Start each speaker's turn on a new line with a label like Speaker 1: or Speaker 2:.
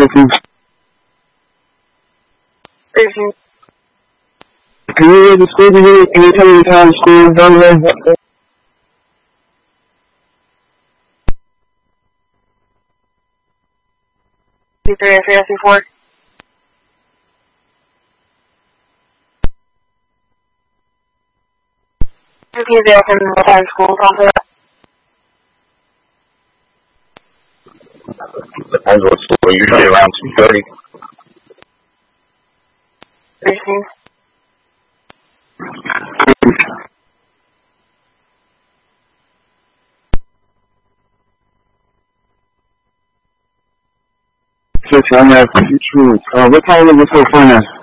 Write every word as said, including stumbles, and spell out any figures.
Speaker 1: fifteen.
Speaker 2: Fifteen.
Speaker 1: Can you read the school to me? Can you tell me the time school is done there?
Speaker 2: C three and C four. Fifteen zero from the time school. Copy that.
Speaker 1: Depends what school. Usually around two thirty.
Speaker 2: Fifteen.
Speaker 1: Fifteen. I'm at two. Uh, what time is it for finance?